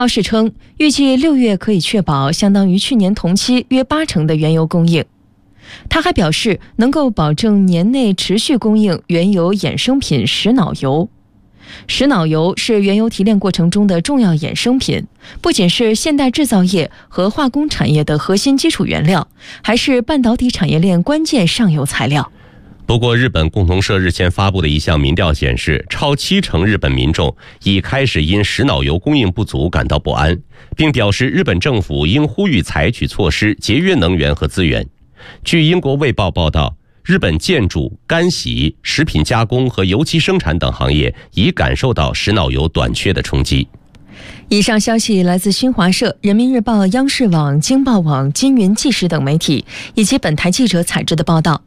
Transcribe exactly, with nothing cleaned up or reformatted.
消息称，预计六月可以确保相当于去年同期约八成的原油供应。他还表示，能够保证年内持续供应原油衍生品石脑油。石脑油是原油提炼过程中的重要衍生品，不仅是现代制造业和化工产业的核心基础原料，还是半导体产业链关键上游材料。 不过，日本共同社日前发布的一项民调显示，超七成日本民众已开始因石脑油供应不足感到不安，并表示日本政府应呼吁采取措施节约能源和资源。据英国卫报报道，日本建筑、干洗、食品加工和油漆生产等行业已感受到石脑油短缺的冲击。 以上消息来自新华社、人民日报、央视网、京报网、金云纪实等媒体，以及本台记者采制的报道。